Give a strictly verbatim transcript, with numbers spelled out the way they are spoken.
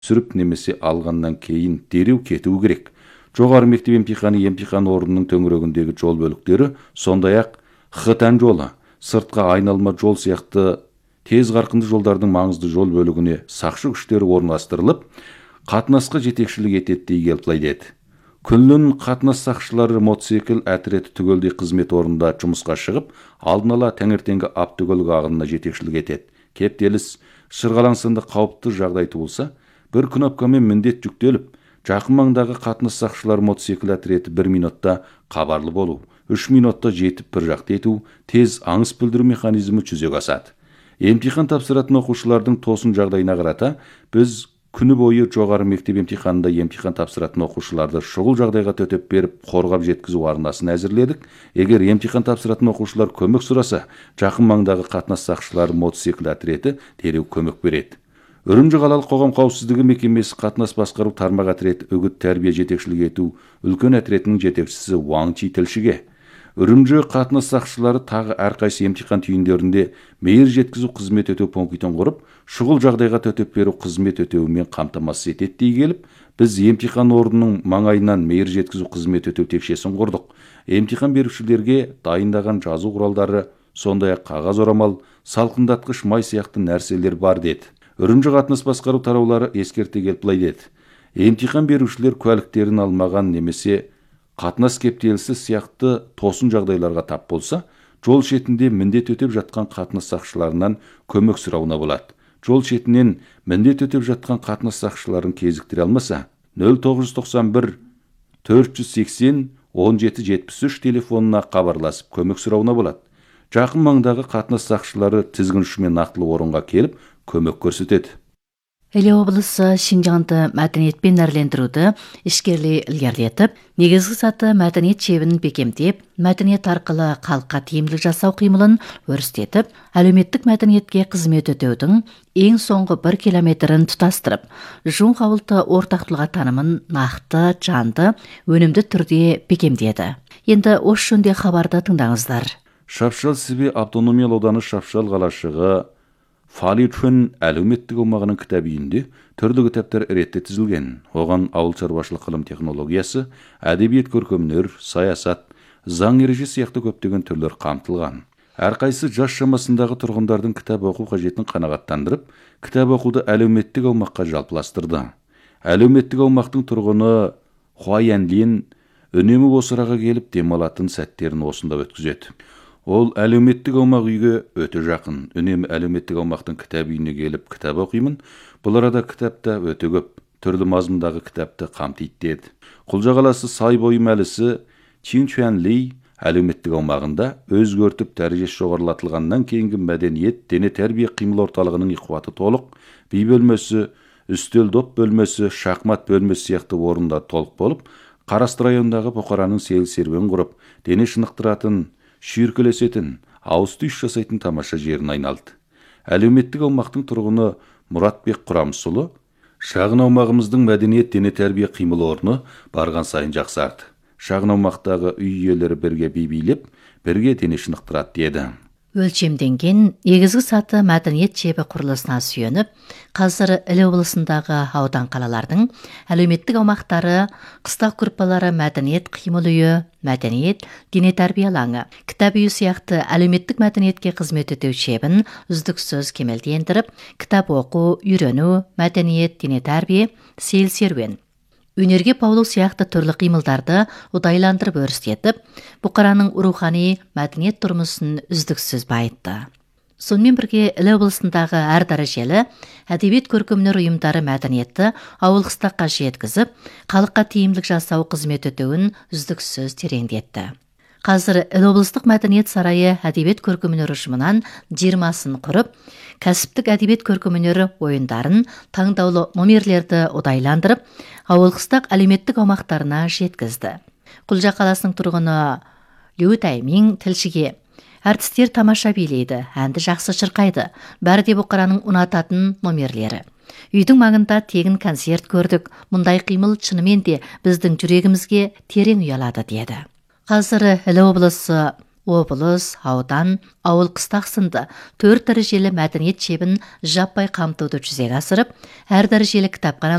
сүріп немесе алғаннан кейін дереу кетуі керек. Жоғары мектеп емтиханы емтихан орнының төңірегіндегі жол бөліктері, сондай-ақ Х-тан жолы, сыртқа айналма жол сияқты тез қарқынды жолдардың маңызды жол бөлігіне сақшы күштері орналастырылып, қатынасқа жетекшілік етеді дей келіп еді. Күннің қатынас сақшылары мотоцикл әтіреті түгелдей қызмет орнында жұмысқа шығып, алдын ала таңертеңгі автокөлік ағынына жетекшілік етеді. Кептеліс, шырғалаң сынды қауіпті жағдай туылса, бір кнопкамен міндет жүктеліп, жақын маңдағы қатынас сақшылары мотоцикл әтіреті бір минутта хабарлы болу, үш минутта жетіп бір жақты ету, тез аңыс білдіру механизмі жүзеге асады. Емтихан тапсыратын оқушылардың тосын жағдайына қарата, біз күні бойы жоғары мектеп емтиханында емтихан тапсыратын оқушыларды шұғыл жағдайға төтеп беріп, қорғап жеткізу арнасын әзірледік. Егер емтихан тапсыратын оқушылар көмек сұраса, жақын маңдағы қатынас сақшылары мотоцикл әтіреті дереу көмек береді. Үрімжі қалалық қоғам қауіпсіздігі мекемесі қатынас басқару тармақ әтіреті үгіт тәрбие жетекшілік ету үлкен әтіретінің жетекшісі Уаң Чи тілшіге. Үрімжі қатынас сақшылары тағы әрқайсы емтихан түйіндерінде мейір жеткізу қызмет өтеу пунктін құрып, шұғыл жағдайға төтеп беру қызмет өтеуімен қамтамасыз етеді дей келіп, біз емтихан орнының маңайынан мейір жеткізу қызмет өтеу текшесін құрдық. Емтихан берушілерге дайындаған жазу құралдары, сондай-ақ қағаз орамал, салқындатқыш май сияқты нәрселер бар деді. Үрімжі қатынас басқару тараулары ескерте келіп деді. Емтихан берушілер куәліктерін алмаған немесе қатынас кептелісі сияқты тосын жағдайларға тап болса, жол шетінде міндет өтеп жатқан қатынас сақшыларынан көмек сұрауына болады. Жол шетінен міндет өтеп жатқан қатынас сақшыларын кезіктіре алмаса, нөл тоғыз жүз тоқсан бір төрт жүз сексен он жеті жетпіс үш телефонына хабарласып көмек сұрауына болады. Жақын маңдағы қатынас сақшылары тізгін ұшымен нақтылы орынға келіп, көмек көрсетеді. Іле облысы Шинжаңды мәдениетпен әрлендіруді ішкерлей ілгерілетіп, негізгі саты мәдениет шебін бекемдеп, мәдениет арқылы халыққа тиімділік жасау қимылын өрістетіп, әлеуметтік мәдениетке қызмет өтеудің ең соңғы бір километрін тұтастырып, жуң қауылты ортақтылға танымын нақты, жанды, өнімді түрде бекемдеді. Енді осы жөнде хабарды тыңдаңыздар. Шапшал Сібе автономиялы ауданы Шапшал қалашығы Фали Чүн әлеуметтік аумағының кітап үйінде түрлі кітаптар ретте тізілген. Оған ауыл шаруашылық ғылым технологиясы, әдебиет көркемөнер, саясат, заң ереже сияқты көптеген түрлер қамтылған. Әрқайсы жас шамасындағы тұрғындардың кітап оқу қажетін қанағаттандырып, кітап оқуды әлеуметтік аумаққа жалпыластырды. Әлеуметтік аумақтың тұрғыны Хуаянлин үнемі осыраға келіп демалатын сәттерін осында өткізеді. Ол әлеуметтік аумақ үйге өте жақын. Үнемі әлеуметтік аумақтың кітап үйіне келіп кітап оқимын. Бұл арада кітапта өте көп, түрлі мазмұндағы кітапты қамтиды деді. Құлжа қаласы сай бойы мәлісі Чинчуанли әлеуметтік аумағында өзгертіп дәрежесі жоғарылатылғаннан кейінгі мәдениет, дене тәрбие қимыл орталығының қуаты толық, би бөлмесі, үстел доп бөлмесі, шахмат бөлмесі сияқты орында толық болып, Қарасты районындағы бұқараның сейіл серуен құрып, дене шынықтыратын, шүйіркелесетін, ауыз түйіс жасайтын тамаша жерін айналды. Әлеуметтік аумақтың тұрғыны Мұратбек Құрамысұлы, шағын аумағымыздың мәдениет, дене тәрбие қимыл орны барған сайын жақсарды. Шағын аумақтағы үй иелері бірге би билеп, бірге дене шынықтырады деді. Өлшемденген негізгі саты мәдениет шебі құрылысына сүйеніп, қазір Іле облысындағы аудан қалалардың әлеуметтік аумақтары, қыстақ группалары мәдениет қимыл үйі, мәдениет, дене тәрбие алаңы, кітап үйі сияқты әлеуметтік мәдениетке қызмет ету шебін үздіксіз кемелдендіріп, кітап оқу, үйрену, мәдениет, дене тәрбие, сейіл серуен, өнерге баулу сияқты түрлі қимылдарды ұдайландырып өрістетіп, бұқараның рухани мәдениет тұрмысын үздіксіз байытты. Сонымен бірге Іле облысындағы әр дәрежелі әдебиет көркемөнер ұйымдары мәдениетті ауыл қыстаққа жеткізіп, халыққа тиімділік жасау қызмет өтеуін үздіксіз тереңдетті. Қазір Іле облыстық мәдениет сарайы әдебиет көркемөнер ұжымынан жиырмасын құрып, кәсіптік әдебиет көркемөнері ойындарын, таңдаулы номерлерді ұдайландырып, ауыл қыстақ әлеуметтік аумақтарына жеткізді. Құлжа қаласының тұрғыны Лю Таймин тілшіге: әртістер тамаша билейді, әнді жақсы шырқайды, бәрі де бұқараның ұнататын номерлері. Үйдің маңында тегін концерт көрдік, мұндай қимыл шынымен де біздің жүрегімізге терең ұялады деді. Қазір Іле облысы облыс, аудан, ауыл қыстақ сынды төрт дәрежелі мәдениет шебін жаппай қамтуды жүзеге асырып, әр дәрежелі кітапхана